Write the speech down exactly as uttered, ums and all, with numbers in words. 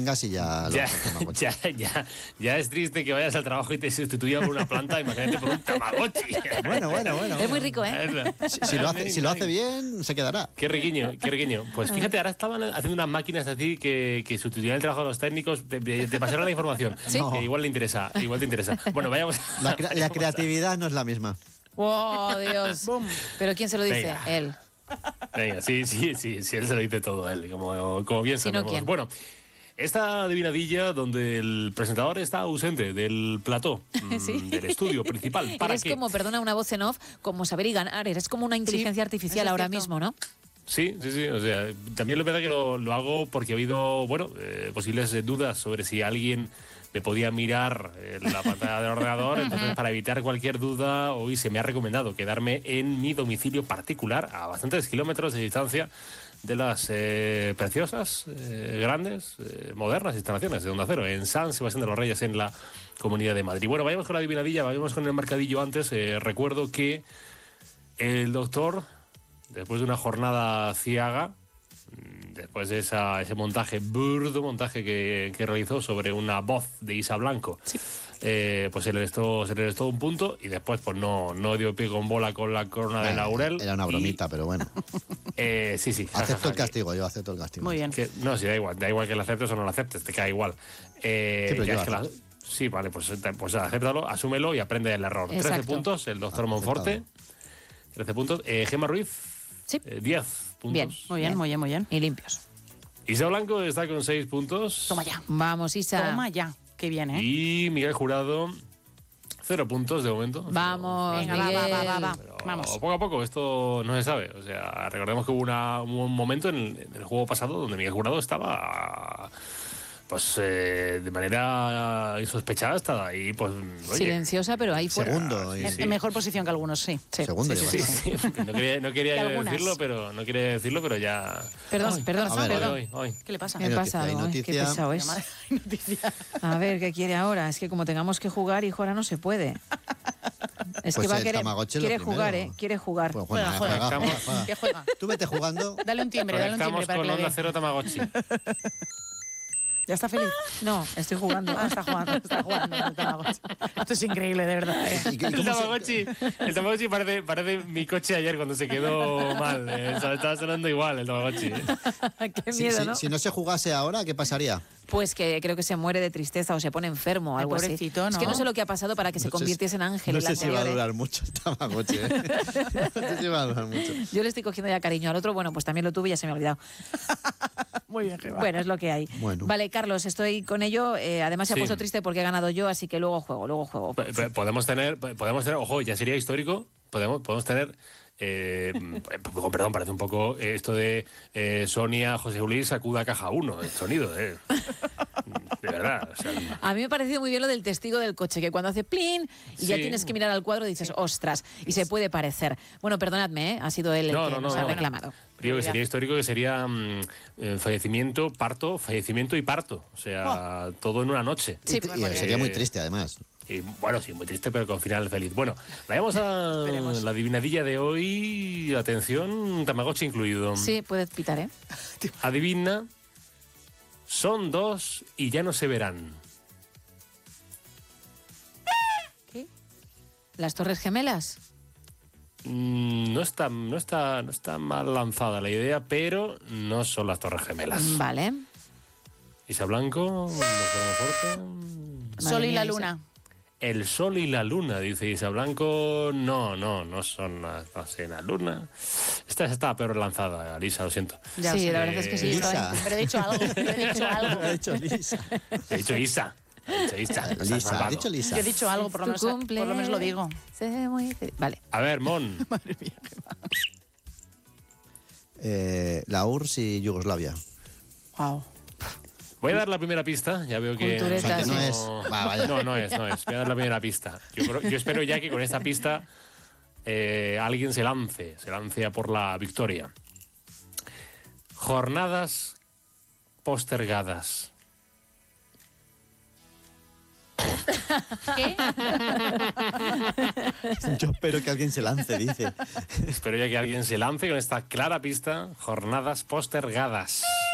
vengas y ya... Ya, ya, ya, ya es triste que vayas al trabajo y te sustituya por una planta, imagínate por un Tamagotchi. Bueno, bueno, bueno. Es muy rico, ¿eh? Si, si, lo hace, si lo hace bien, se quedará. Qué riquiño, qué riquiño. Pues fíjate, ahora estaban haciendo unas máquinas así que, que sustituían el trabajo de los técnicos. Te, te pasaron la información. ¿Sí? Que igual le interesa, igual te interesa. Bueno, vayamos. La, cre- la creatividad no es la misma. ¡Oh, Dios! ¿Pero quién se lo dice? Venga. Él. Venga, sí, sí, sí, sí, él se lo dice todo, él, como, como bien Si no, sabemos. ¿quién? Bueno, esta adivinadilla donde el presentador está ausente del plató, mmm, Sí. del estudio principal. ¿Para Eres qué? como, perdona, una voz en off, como saber y ganar. Eres como una inteligencia artificial eso es ahora cierto. mismo, ¿no? Sí, sí, sí. O sea, también es verdad que lo, lo hago porque ha habido, bueno, eh, posibles eh, dudas sobre si alguien me podía mirar en la pantalla del ordenador. Entonces, para evitar cualquier duda, hoy se me ha recomendado quedarme en mi domicilio particular, a bastantes kilómetros de distancia de las eh, preciosas, eh, grandes, eh, modernas instalaciones de Onda Cero, en San Sebastián de los Reyes, en la Comunidad de Madrid. Bueno, vayamos con la adivinadilla, vayamos con el mercadillo antes. Eh, recuerdo que el doctor, después de una jornada ciaga, después de esa, ese montaje, burdo montaje que, que realizó sobre una voz de Isa Blanco, Sí. eh, pues se le restó, se le restó un punto y después pues no, no dio pie con bola con la corona de laurel. Era una y, bromita, pero bueno. eh, sí, sí. ja, ja, Acepto ja, el castigo, yo acepto el castigo. Muy bien. que- no, sí, da igual, da igual que lo aceptes o no lo aceptes, te cae igual. Eh, Sí, pero ya yo es que la- acepto. sí, vale, pues, pues acéptalo, asúmelo y aprende del error. Exacto. trece puntos, el doctor Ah, Monforte. aceptado. trece puntos. Eh, Gemma Ruiz, Sí. eh, diez puntos. Bien. Muy bien, muy bien, muy bien. Y limpios. Isa Blanco está con seis puntos. Toma ya. Vamos, Isa. Toma ya. Qué bien, ¿eh? Y Miguel Jurado, cero puntos de momento. Vamos, Venga, va, va, va, va, va. Pero Vamos. poco a poco, esto no se sabe. O sea, recordemos que hubo una- un momento en el, en el juego pasado donde Miguel Jurado estaba, pues, eh, de manera insospechada, estaba ahí, pues, oye, Silenciosa, pero ahí fuera. Segundo. y- En, en mejor posición que algunos, sí. Sí. Segundo sí, lleva. sí, sí. No quería, no quería Que algunas. decirlo, pero no quería decirlo, pero ya. Perdón, Ay, perdón, a ver, perdón. Hoy, hoy. ¿Qué le pasa? Me Hay he noticia, pasado, hay ¿eh? Qué noticia. pesado Ay, es. madre, noticia. A ver, ¿qué quiere ahora? Es que como tengamos que jugar, hijo, ahora no se puede. Es Pues que va a el querer, Tamagotchi es lo quiere jugar, primero. ¿eh? Quiere jugar. Pues Juega, juega, juega. juega, juega, juega. Que juega. Tú vete jugando. Dale un timbre, dale un timbre Conectamos para que con le Onda dé. Cero Tamagotchi. ¿Ya está feliz? No, estoy jugando. Ah, está jugando, está jugando. el Tamagotchi. Esto es increíble, de verdad. ¿eh? ¿Y, y El cómo se- Tamagotchi, el Tamagotchi parece, parece mi coche ayer cuando se quedó mal. Eh, estaba sonando igual el Tamagotchi. Qué si, miedo, si- ¿no? si no se jugase ahora, ¿qué pasaría? Pues que creo que se muere de tristeza o se pone enfermo o Ay, algo así. pobrecito, Es que ¿no? no sé lo que ha pasado para que se No sé si- convirtiese en ángel. No el sé si va a anterior, ¿eh? durar mucho el Tamagotchi, ¿eh? No sé si va a durar mucho. Yo le estoy cogiendo ya cariño al otro. Bueno, pues también lo tuve y ya se me ha olvidado. Muy bien, Gemma. Bueno, es lo que hay. Bueno. Vale, Carlos, estoy con ello. Eh, además se ha Sí. puesto triste porque he ganado yo, así que luego juego, luego juego. P- p- Podemos tener, podemos tener, ojo, ya sería histórico, podemos, podemos tener, eh, con perdón, parece un poco eh, esto de eh, Sonia, José Luis, sacuda caja uno, el sonido, eh. De verdad. O sea, A mí me ha parecido muy bien lo del testigo del coche, que cuando hace plin y ya Sí. tienes que mirar al cuadro dices, ostras, y se puede parecer. Bueno, perdonadme, ¿eh? Ha sido él el no, que no, no, nos ha no. reclamado. Digo que sería histórico, que sería mm, eh, fallecimiento, parto, fallecimiento y parto. O sea, todo en una noche. Sí, Y, y sería muy triste, además. Y, bueno, sí, muy triste, pero con final feliz. Bueno, vayamos a Esperemos. la adivinadilla de hoy. Atención, Tamagotchi incluido. Sí, puedes pitar, ¿eh? Adivina, son dos y ya no se verán. ¿Qué? ¿Las Torres Gemelas? Mm, No está, no, está, no está mal lanzada la idea, pero no son las Torres Gemelas. Vale. Isa Blanco, doctor Monforte. Madre Sol y mía, la Isa. luna. El sol y la luna, dice Isa Blanco. No, no, no son las, no sé, la luna. Esta está peor lanzada, Alisa, lo siento. Ya sí, sé. la verdad es que sí. Lisa. estoy- Pero he dicho algo, yo he dicho algo. Ha dicho Lisa. He dicho Isa. He dicho Isa. Estás Lisa, ha malvado. dicho Lisa. Yo he dicho algo, por lo, menos, Tu por lo menos lo digo. Se muy- Vale. A ver, Mon. Madre mía, Gemma. Eh, la U R S S y Yugoslavia. Wow. Voy a dar la primera pista. Ya veo que. Culturetas, O sea, que no sí. es- va, vaya. No, no es, no es. Voy a dar la primera pista. Yo, creo- yo espero ya que con esta pista eh, alguien se lance, se lance a por la victoria. Jornadas postergadas. ¿Qué? Yo espero que alguien se lance, dice. Espero ya que alguien se lance con esta clara pista. Jornadas postergadas.